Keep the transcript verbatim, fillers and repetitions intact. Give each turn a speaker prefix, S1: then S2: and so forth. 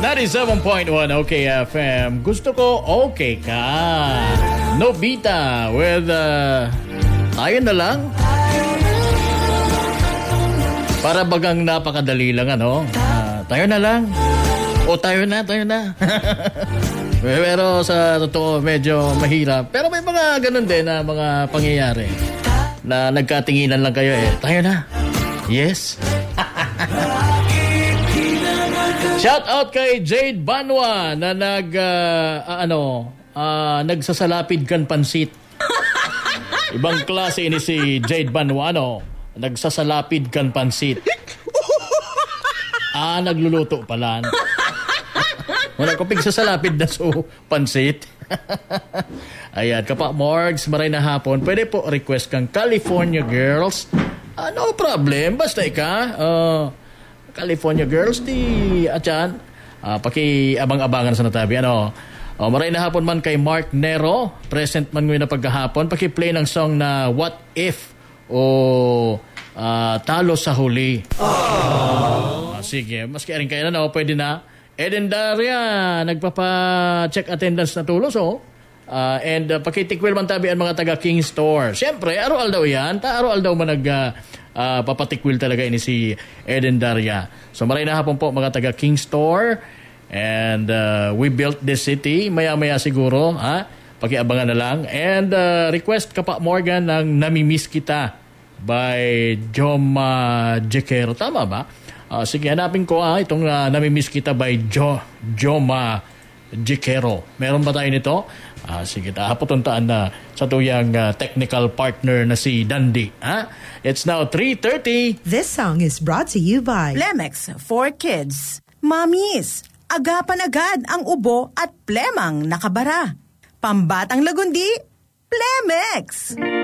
S1: ninety-seven point one OK F M. Gusto ko okay ka. Nobita with uh, tayo na lang. Para bagang napakadali lang ano. Uh, tayo na lang. O tayo na, tayo na. Pero sa totoo medyo mahirap. Pero may mga ganun din na mga pangyayari na nagkatinginan lang kayo eh. Tayo na. Yes. Shout out kay Jade Banwa na nag uh, uh, ano, uh, nagsasalapid kan pansit. Ibang klase ini si Jade Banwa ano, nagsasalapid kan pansit. Ah, nagluluto pala. Wala ko pigsasalapid na so pansit. Ayan, Kapa Morgs, maray na hapon. Pwede po request kang California Girls. Uh, no problem, basta ika. Uh, California Girls, di atyan. Uh, paki-abang-abangan sa natabi. Ano? Uh, maray na hapon man kay Mark Nero. Present man ngayon na pagkahapon. Paki-play ng song na What If o uh, Talo sa Huli. Uh, sige, maski rin kayo na, no? Pwede na. Eden Daria, nagpapa-check attendance na tulos, oh. Uh, and uh, pakitikwil man tabi ang mga taga King Store. Siyempre, araw-al daw yan. Ta araw-al daw man nag uh, uh, papatikwil talaga ini si Eden Daria. So maray na hapon po mga taga King Store. And uh, we built this city. Maya-maya siguro, ha? Pakiabangan na lang. And uh, request Kapa Morgan ng Namimiss Kita by Joma Jekero. Tama ba? Uh, sige, hanapin ko ah, itong uh, Namimiss Kita by jo, Joma Jekero. Meron ba tayo nito? Ah, sige, tahapotuntaan na sa tuyang uh, technical partner na si Dandy. Ha? It's now three thirty.
S2: This song is brought to you by
S3: Plemex for Kids. Mamis, agapan agad ang ubo at plemang nakabara. Pambatang lagundi, Plemex!